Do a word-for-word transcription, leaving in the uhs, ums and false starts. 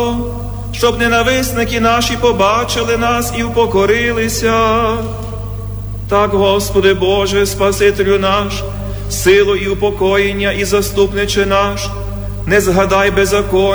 щоб ненависники наші побачили нас і впокорилися. Так, Господи Боже, Спасителю наш, силу і упокоєння і заступниче наш, не згадай беззаконня